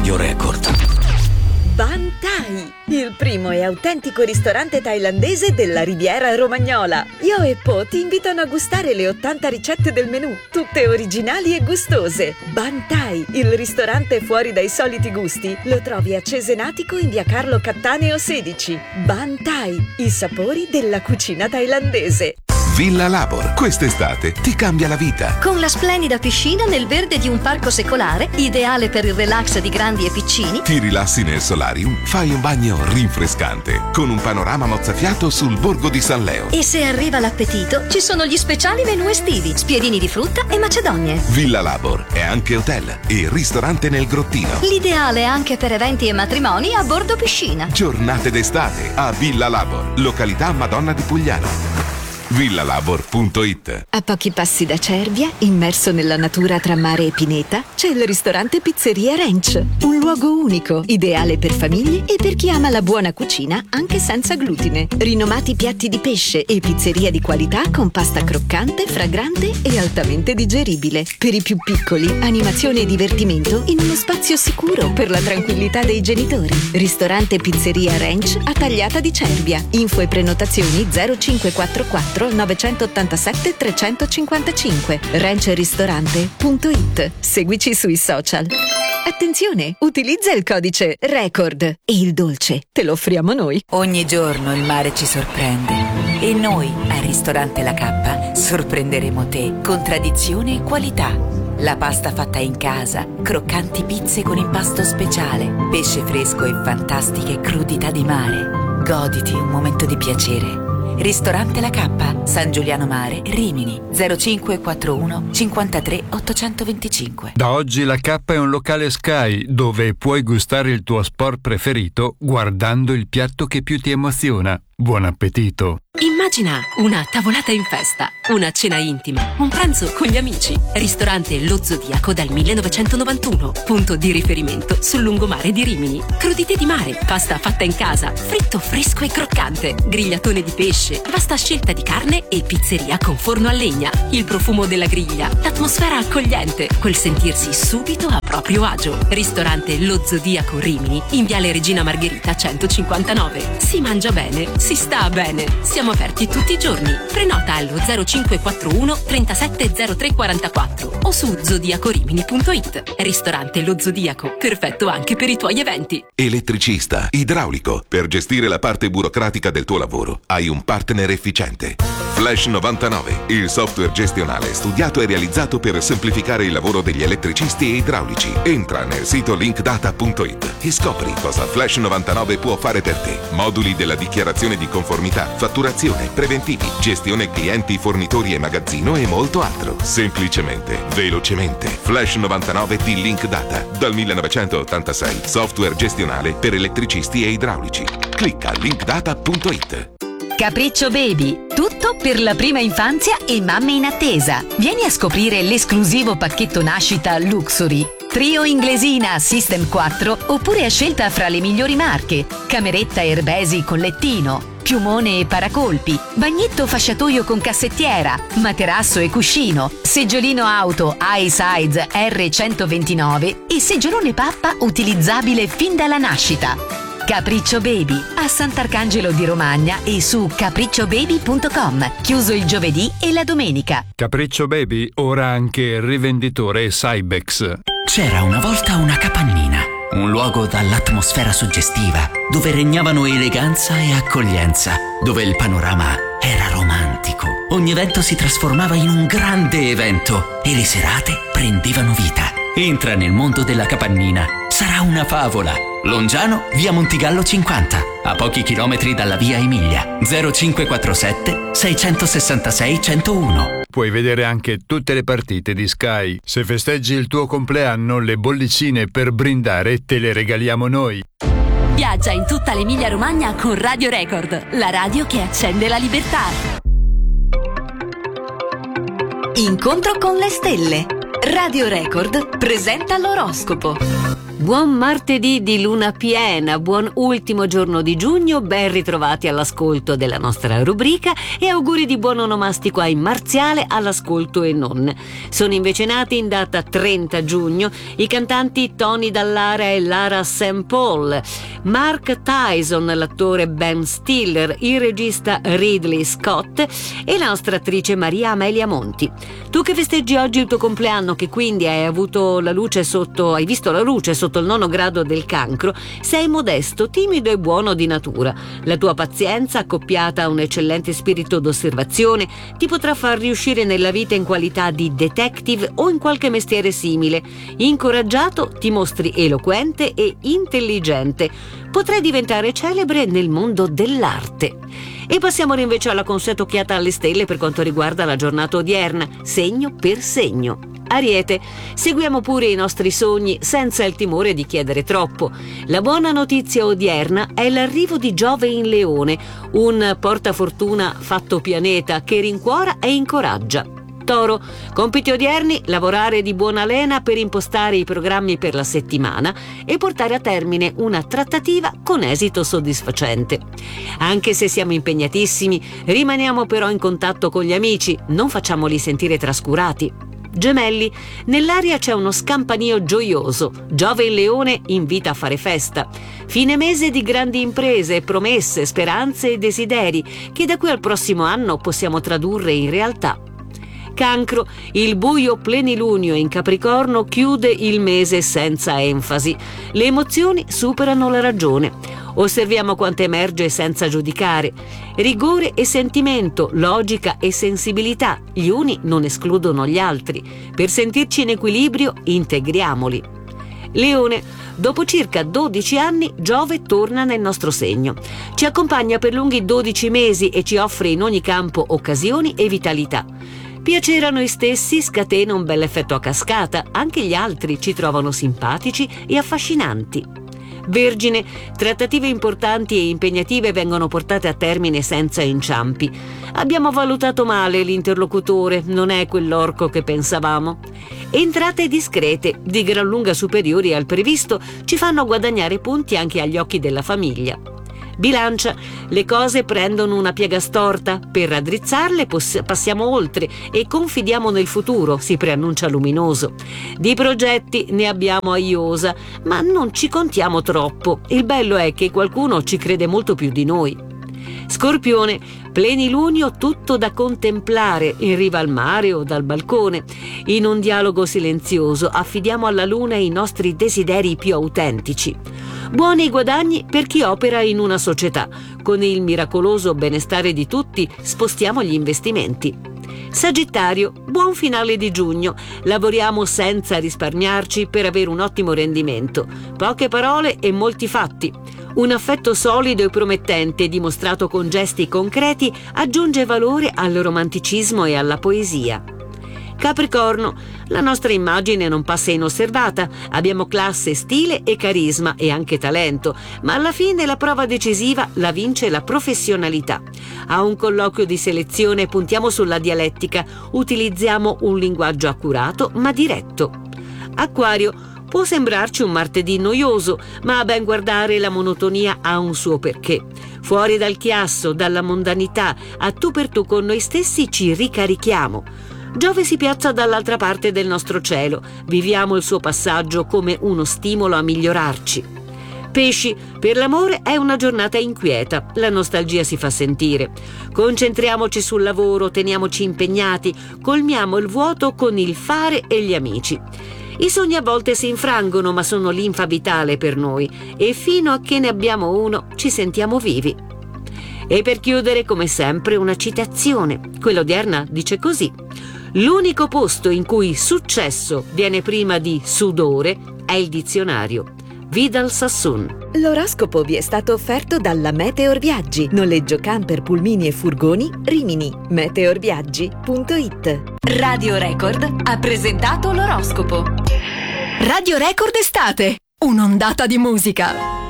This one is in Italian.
Radio Record. Ban Thai, il primo e autentico ristorante thailandese della Riviera Romagnola. Io e Po ti invitano a gustare le 80 ricette del menù, tutte originali e gustose. Ban Thai, il ristorante fuori dai soliti gusti, lo trovi a Cesenatico in via Carlo Cattaneo 16. Ban Thai, i sapori della cucina thailandese. Villa Labor, quest'estate ti cambia la vita. Con la splendida piscina nel verde di un parco secolare, ideale per il relax di grandi e piccini. Ti rilassi nel solarium, fai un bagno rinfrescante, con un panorama mozzafiato sul borgo di San Leo. E se arriva l'appetito, ci sono gli speciali menù estivi, spiedini di frutta e macedonie. Villa Labor è anche hotel e ristorante nel grottino. L'ideale anche per eventi e matrimoni a bordo piscina. Giornate d'estate a Villa Labor, località Madonna di Pugliano. villalabor.it. A pochi passi da Cervia, immerso nella natura tra mare e pineta, c'è il ristorante Pizzeria Ranch. Un luogo unico, ideale per famiglie e per chi ama la buona cucina anche senza glutine. Rinomati piatti di pesce e pizzeria di qualità con pasta croccante, fragrante e altamente digeribile. Per i più piccoli, animazione e divertimento in uno spazio sicuro per la tranquillità dei genitori. Ristorante Pizzeria Ranch a Tagliata di Cervia. Info e prenotazioni 0544 987 355. ranchristorante.it. Seguici sui social. Attenzione, utilizza il codice RECORD e il dolce te lo offriamo noi. Ogni giorno il mare ci sorprende e noi al ristorante La Cappa sorprenderemo te con tradizione e qualità. La pasta fatta in casa, croccanti pizze con impasto speciale, pesce fresco e fantastiche crudità di mare. Goditi un momento di piacere. Ristorante La Cappa, San Giuliano Mare, Rimini, 0541 53 825. Da oggi La Cappa è un locale Sky dove puoi gustare il tuo sport preferito guardando il piatto che più ti emoziona. Buon appetito! Immagina una tavolata in festa, una cena intima, un pranzo con gli amici. Ristorante Lo Zodiaco dal 1991, punto di riferimento sul lungomare di Rimini. Crudité di mare, pasta fatta in casa, fritto fresco e croccante, grigliatone di pesce, vasta scelta di carne e pizzeria con forno a legna. Il profumo della griglia, l'atmosfera accogliente, quel sentirsi subito a proprio agio. Ristorante Lo Zodiaco Rimini, in viale Regina Margherita 159. Si mangia bene, si sta bene. Siamo aperti tutti i giorni. Prenota allo 0541 370344 o su zodiacorimini.it. Ristorante Lo Zodiaco, perfetto anche per i tuoi eventi. Elettricista, idraulico, per gestire la parte burocratica del tuo lavoro hai un partner efficiente. Flash 99, il software gestionale studiato e realizzato per semplificare il lavoro degli elettricisti e idraulici. Entra nel sito linkdata.it e scopri cosa Flash 99 può fare per te. Moduli della dichiarazione di conformità, fatturazione, preventivi, gestione clienti, fornitori e magazzino e molto altro. Semplicemente, velocemente. Flash 99 di Linkdata, dal 1986. Software gestionale per elettricisti e idraulici. Clicca linkdata.it. Capriccio Baby, tutto per la prima infanzia e mamme in attesa. Vieni a scoprire l'esclusivo pacchetto nascita Luxury. Trio inglesina System 4 oppure a scelta fra le migliori marche. Cameretta Herbesi con lettino, piumone e paracolpi, bagnetto fasciatoio con cassettiera, materasso e cuscino, seggiolino auto iSize R129 e seggiolone pappa utilizzabile fin dalla nascita. Capriccio Baby a Sant'Arcangelo di Romagna e su capricciobaby.com. Chiuso il giovedì e la domenica. Capriccio Baby ora anche rivenditore Cybex. C'era una volta una capannina, un luogo dall'atmosfera suggestiva, dove regnavano eleganza e accoglienza, dove il panorama era romantico. Ogni evento si trasformava in un grande evento e le serate prendevano vita. Entra nel mondo della capannina, sarà una favola. Longiano, via Montigallo 50, a pochi chilometri dalla via Emilia, 0547 666 101. Puoi vedere anche tutte le partite di Sky. Se festeggi il tuo compleanno, le bollicine per brindare te le regaliamo noi. Viaggia in tutta l'Emilia Romagna con Radio Record, la radio che accende la libertà. Incontro con le stelle. Radio Record presenta l'oroscopo. Buon martedì di luna piena, buon ultimo giorno di giugno, ben ritrovati all'ascolto della nostra rubrica e auguri di buon onomastico ai Marziale all'ascolto e non. Sono invece nati in data 30 giugno i cantanti Tony Dallara e Lara St. Paul, Mark Tyson, l'attore Ben Stiller, il regista Ridley Scott e la nostra attrice Maria Amelia Monti. Tu che festeggi oggi il tuo compleanno, che quindi hai visto la luce sotto il 9° grado del cancro, sei modesto, timido e buono di natura. La tua pazienza, accoppiata a un eccellente spirito d'osservazione, ti potrà far riuscire nella vita in qualità di detective o in qualche mestiere simile. Incoraggiato, ti mostri eloquente e intelligente. Potrai diventare celebre nel mondo dell'arte. E passiamo invece alla consueta occhiata alle stelle per quanto riguarda la giornata odierna, segno per segno. Ariete, seguiamo pure i nostri sogni senza il timore di chiedere troppo. La buona notizia odierna è l'arrivo di Giove in Leone, un portafortuna fatto pianeta che rincuora e incoraggia. Toro, compiti odierni: lavorare di buona lena per impostare i programmi per la settimana e portare a termine una trattativa con esito soddisfacente. Anche se siamo impegnatissimi, rimaniamo però in contatto con gli amici, non facciamoli sentire trascurati. Gemelli, nell'aria c'è uno scampanio gioioso. Giove in Leone invita a fare festa. Fine mese di grandi imprese, promesse, speranze e desideri che da qui al prossimo anno possiamo tradurre in realtà. Cancro, il buio plenilunio in Capricorno chiude il mese senza enfasi. Le emozioni superano la ragione. Osserviamo quanto emerge senza giudicare. Rigore e sentimento, logica e sensibilità, gli uni non escludono gli altri. Per sentirci in equilibrio, integriamoli. Leone, dopo circa 12 anni Giove torna nel nostro segno. Ci accompagna per lunghi 12 mesi e ci offre in ogni campo occasioni e vitalità. Piacere a noi stessi scatena un bel effetto a cascata, anche gli altri ci trovano simpatici e affascinanti. Vergine, trattative importanti e impegnative vengono portate a termine senza inciampi. Abbiamo valutato male l'interlocutore, non è quell'orco che pensavamo. Entrate discrete, di gran lunga superiori al previsto, ci fanno guadagnare punti anche agli occhi della famiglia. Bilancia, le cose prendono una piega storta, per raddrizzarle passiamo oltre e confidiamo nel futuro, si preannuncia luminoso. Di progetti ne abbiamo a iosa, ma non ci contiamo troppo, il bello è che qualcuno ci crede molto più di noi. Scorpione, plenilunio tutto da contemplare in riva al mare o dal balcone. In un dialogo silenzioso affidiamo alla luna i nostri desideri più autentici. Buoni guadagni per chi opera in una società. Con il miracoloso benestare di tutti spostiamo gli investimenti. Sagittario, buon finale di giugno. Lavoriamo senza risparmiarci per avere un ottimo rendimento. Poche parole e molti fatti. Un affetto solido e promettente, dimostrato con gesti concreti, aggiunge valore al romanticismo e alla poesia. Capricorno, la nostra immagine non passa inosservata, abbiamo classe, stile e carisma e anche talento, ma alla fine la prova decisiva la vince la professionalità. A un colloquio di selezione puntiamo sulla dialettica, utilizziamo un linguaggio accurato ma diretto. Acquario, può sembrarci un martedì noioso, ma a ben guardare la monotonia ha un suo perché. Fuori dal chiasso, dalla mondanità, a tu per tu con noi stessi ci ricarichiamo. Giove si piazza dall'altra parte del nostro cielo, viviamo il suo passaggio come uno stimolo a migliorarci. Pesci, per l'amore è una giornata inquieta, la nostalgia si fa sentire. Concentriamoci sul lavoro, teniamoci impegnati, colmiamo il vuoto con il fare e gli amici. I sogni a volte si infrangono, ma sono linfa vitale per noi e fino a che ne abbiamo uno ci sentiamo vivi. E per chiudere, come sempre, una citazione. Quella odierna dice così: l'unico posto in cui successo viene prima di sudore è il dizionario. Vidal Sassoon. L'oroscopo vi è stato offerto dalla Meteor Viaggi. Noleggio camper, pulmini e furgoni Rimini. meteorviaggi.it. Radio Record ha presentato l'oroscopo. Radio Record Estate, un'ondata di musica.